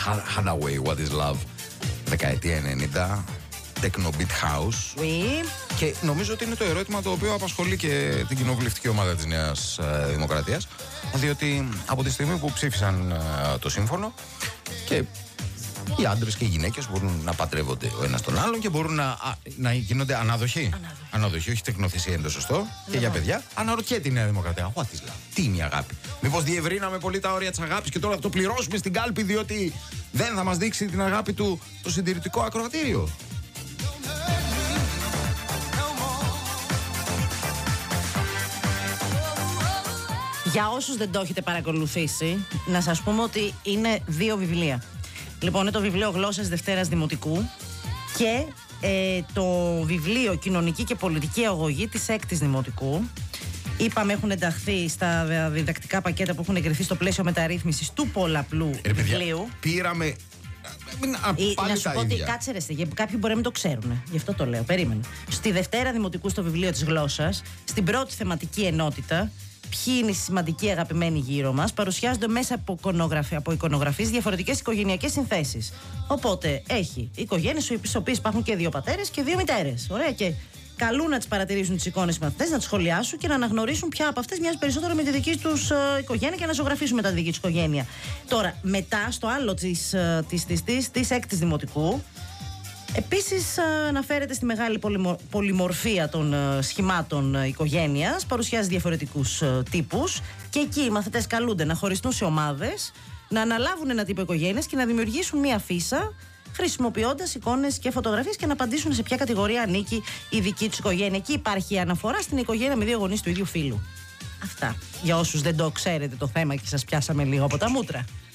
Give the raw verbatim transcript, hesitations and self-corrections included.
Hathaway, What is Love, δεκαετία ενενήντα, Techno Beat House. Oui. Και νομίζω ότι είναι το ερώτημα το οποίο απασχολεί και την κοινοβουλευτική ομάδα της Νέας ε, Δημοκρατίας, διότι από τη στιγμή που ψήφισαν ε, το σύμφωνο και οι άντρες και οι γυναίκες μπορούν να παντρεύονται ο ένας τον άλλον και μπορούν να, α, να γίνονται αναδοχή. Αναδοχή. Αναδοχή, όχι τεκνοθεσία είναι το σωστό. Λοιπόν. Και για παιδιά, αναρωτιέται η Νέα Δημοκρατία. What is love? Τι είναι η αγάπη? Μήπως διευρύναμε πολύ τα όρια της αγάπης και τώρα θα το πληρώσουμε στην κάλπη διότι δεν θα μας δείξει την αγάπη του το συντηρητικό ακροατήριο? Για όσους δεν το έχετε παρακολουθήσει, να σας πούμε ότι είναι δύο βιβλία. Λοιπόν, είναι το βιβλίο Γλώσσες Δευτέρας Δημοτικού και ε, το βιβλίο Κοινωνική και Πολιτική Αγωγή της έκτης Δημοτικού. Είπαμε, έχουν ενταχθεί στα διδακτικά πακέτα που έχουν εγκριθεί στο πλαίσιο μεταρρύθμισης του πολλαπλού ε, παιδιά, βιβλίου. Πήραμε. Ή, να σου πω ότι κάτσε ρε, κάποιοι μπορεί να μην το ξέρουν. Γι' αυτό το λέω. Περίμενε. Στη Δευτέρα Δημοτικού, στο βιβλίο της γλώσσας, στην πρώτη θεματική ενότητα, ποιοι είναι οι σημαντικοί αγαπημένοι γύρω μας, παρουσιάζονται μέσα από, εικονογραφ... από εικονογραφίες διαφορετικές οικογενειακές συνθέσεις. Οπότε έχει οικογένειες στις οποίες υπάρχουν και δύο πατέρες και δύο μητέρες. Ωραία, και καλούν να τις παρατηρήσουν τις εικόνες οι μαθητές, να τις σχολιάσουν και να αναγνωρίσουν ποια από αυτές μοιάζει περισσότερο με τη δική τους ε, οικογένεια και να ζωγραφίσουν μετά τη δική τους οικογένεια. Τώρα, μετά στο άλλο της, ε, της, της, της, της έκτης Δημοτικού, επίσης αναφέρεται στη μεγάλη πολυμο... πολυμορφία των uh, σχημάτων uh, οικογένειας, παρουσιάζει διαφορετικούς uh, τύπους και εκεί οι μαθητές καλούνται να χωριστούν σε ομάδες, να αναλάβουν ένα τύπο οικογένειας και να δημιουργήσουν μία φύσα χρησιμοποιώντας εικόνες και φωτογραφίες και να απαντήσουν σε ποια κατηγορία ανήκει η δική τους οικογένεια. Εκεί υπάρχει αναφορά στην οικογένεια με δύο γονείς του ίδιου φύλου. Αυτά. Για όσους δεν το ξέρετε το θέμα και σας πιάσαμε λίγο από τα μούτρα.